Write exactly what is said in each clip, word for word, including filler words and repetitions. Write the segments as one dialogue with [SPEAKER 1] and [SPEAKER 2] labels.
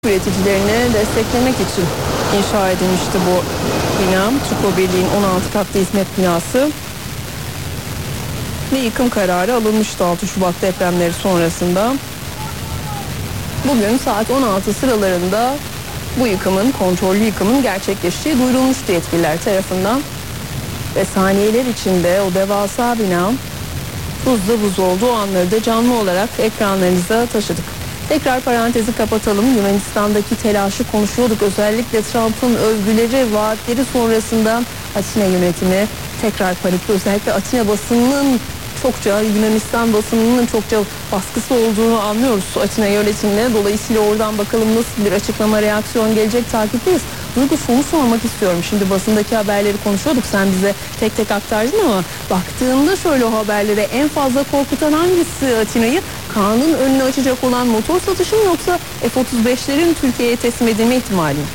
[SPEAKER 1] üreticilerini desteklemek için inşa edilmişti bu bina. Türko Birliği'nin on altı katlı hizmet binası ve yıkım kararı alınmıştı altı Şubat depremleri sonrasında. Bugün saat on altı sıralarında bu yıkımın, kontrollü yıkımın gerçekleştiği duyurulmuştu yetkililer tarafından. Ve saniyeler içinde o devasa bina buzda buz oldu. O anları da canlı olarak ekranlarınıza taşıdık. Tekrar parantezi kapatalım. Yunanistan'daki telaşı konuşuyorduk. Özellikle Trump'ın övgüleri, vaatleri sonrasında Atina yönetimi tekrar panikli. Özellikle Atina basınının çokça, Yunanistan basınının çokça baskısı olduğunu anlıyoruz Atina yönetimine. Dolayısıyla oradan bakalım nasıl bir açıklama, reaksiyon gelecek, takipteyiz. Duygu, şunu sormak istiyorum. Şimdi basındaki haberleri konuşuyorduk. Sen bize tek tek aktardın ama baktığında şöyle o haberlere en fazla korkutan hangisi Atina'yı? Kaan'ın önünü açacak olan motor satışı mı yoksa F otuz beşlerin Türkiye'ye teslim edilme ihtimali mi?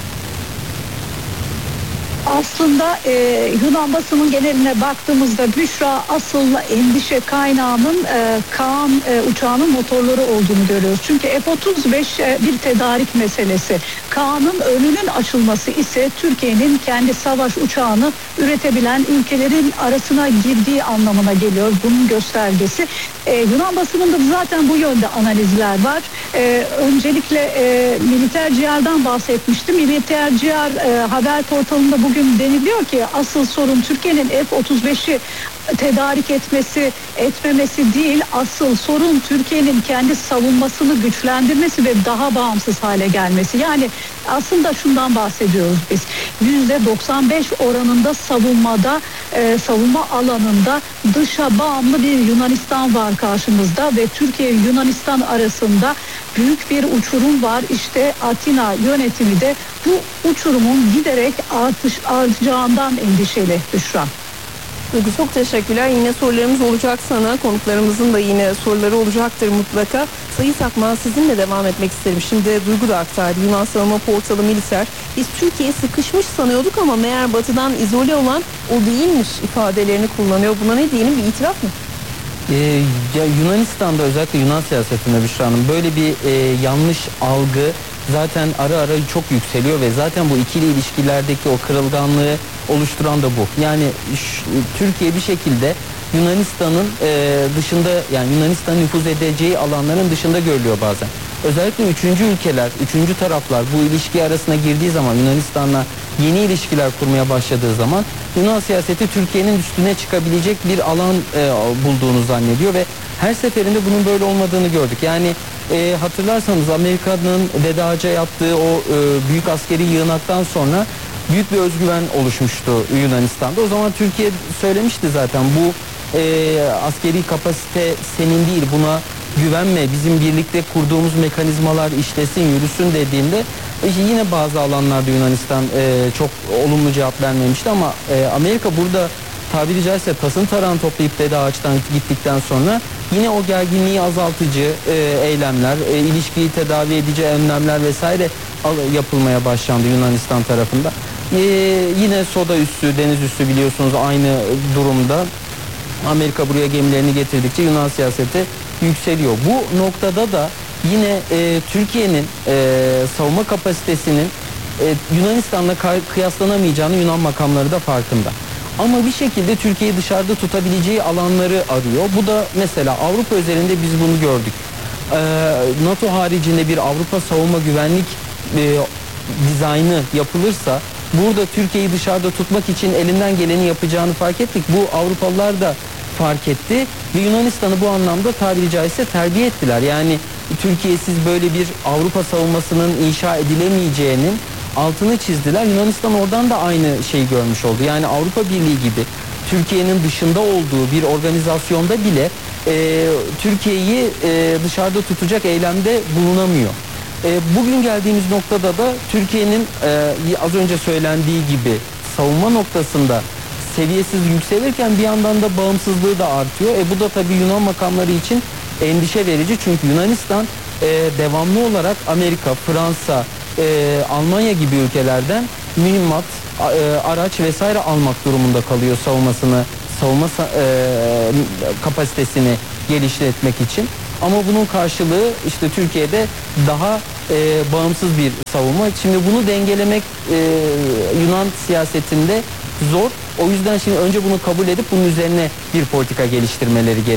[SPEAKER 2] Aslında e, Yunan basının geneline baktığımızda Büşra, asıl endişe kaynağının e, Kaan e, uçağının motorları olduğunu görüyoruz. Çünkü F otuz beş e, bir tedarik meselesi. Kaan'ın önünün açılması ise Türkiye'nin kendi savaş uçağını üretebilen ülkelerin arasına girdiği anlamına geliyor. Bunun göstergesi. E, Yunan basınında zaten bu yönde analizler var. E, öncelikle e, Militer G R'dan bahsetmiştim. Militer G R e, haber portalında bugün deniliyor ki asıl sorun Türkiye'nin F otuz beşi tedarik etmesi, etmemesi değil, asıl sorun Türkiye'nin kendi savunmasını güçlendirmesi ve daha bağımsız hale gelmesi. Yani aslında şundan bahsediyoruz biz. yüzde doksan beş oranında savunmada, e, savunma alanında dışa bağımlı bir Yunanistan var karşımızda ve Türkiye Yunanistan arasında büyük bir uçurum var. İşte Atina yönetimi de bu uçurumun giderek artış artacağından endişeli Büşra.
[SPEAKER 1] Duygu, çok teşekkürler. Yine sorularımız olacak sana. Konuklarımızın da yine soruları olacaktır mutlaka. Sayın Sakman, sizinle devam etmek isterim. Şimdi Duygu da aktardı. Yunan savunma portalı Militer. Biz Türkiye sıkışmış sanıyorduk ama meğer batıdan izole olan o değilmiş ifadelerini kullanıyor. Buna ne diyelim, bir itiraf mı?
[SPEAKER 3] Ee, ya Yunanistan'da, özellikle Yunan siyasetinde Büşra Hanım, böyle bir e, yanlış algı zaten ara ara çok yükseliyor ve zaten bu ikili ilişkilerdeki o kırılganlığı oluşturan da bu. Yani ş, Türkiye bir şekilde Yunanistan'ın e, dışında, yani Yunanistan nüfuz edeceği alanların dışında görülüyor bazen. Özellikle üçüncü ülkeler, üçüncü taraflar bu ilişki arasına girdiği zaman, Yunanistan'la yeni ilişkiler kurmaya başladığı zaman Yunan siyaseti Türkiye'nin üstüne çıkabilecek bir alan e, bulduğunu zannediyor ve her seferinde bunun böyle olmadığını gördük. Yani e, hatırlarsanız Amerika'nın Dede Ağaç'a yaptığı o e, büyük askeri yığınaktan sonra büyük bir özgüven oluşmuştu Yunanistan'da. O zaman Türkiye söylemişti zaten, bu e, askeri kapasite senin değil, buna güvenme, bizim birlikte kurduğumuz mekanizmalar işlesin, yürüsün dediğinde işte yine bazı alanlarda Yunanistan e, çok olumlu cevap vermemişti ama e, Amerika burada tabiri caizse tasın tarağını toplayıp Dede Ağaç'tan gittikten sonra yine o gerginliği azaltıcı e, eylemler, e, ilişkiyi tedavi edici önlemler vesaire yapılmaya başlandı Yunanistan tarafında. E, yine soda üssü, deniz üssü biliyorsunuz aynı durumda. Amerika buraya gemilerini getirdikçe Yunan siyaseti yükseliyor. Bu noktada da yine e, Türkiye'nin e, savunma kapasitesinin e, Yunanistan'la kıyaslanamayacağını Yunan makamları da farkında. Ama bir şekilde Türkiye'yi dışarıda tutabileceği alanları arıyor. Bu da mesela Avrupa özelinde biz bunu gördük. E, NATO haricinde bir Avrupa savunma güvenlik e, dizaynı yapılırsa burada Türkiye'yi dışarıda tutmak için elinden geleni yapacağını fark ettik. Bu Avrupalılar da fark etti ve Yunanistan'ı bu anlamda tabiri caizse terbiye ettiler. Yani Türkiye'siz böyle bir Avrupa savunmasının inşa edilemeyeceğinin altını çizdiler. Yunanistan oradan da aynı şeyi görmüş oldu. Yani Avrupa Birliği gibi Türkiye'nin dışında olduğu bir organizasyonda bile e, Türkiye'yi e, dışarıda tutacak eylemde bulunamıyor. E, bugün geldiğimiz noktada da Türkiye'nin e, az önce söylendiği gibi savunma noktasında seviyesiz yükselirken bir yandan da bağımsızlığı da artıyor. E, bu da tabii Yunan makamları için endişe verici. Çünkü Yunanistan e, devamlı olarak Amerika, Fransa, e, Almanya gibi ülkelerden mühimmat, e, araç vesaire almak durumunda kalıyor savunmasını, savunma e, kapasitesini geliştirmek için. Ama bunun karşılığı işte Türkiye'de daha e, bağımsız bir savunma. Şimdi bunu dengelemek e, Yunan siyasetinde zor. O yüzden şimdi önce bunu kabul edip bunun üzerine bir politika geliştirmeleri gerekiyor.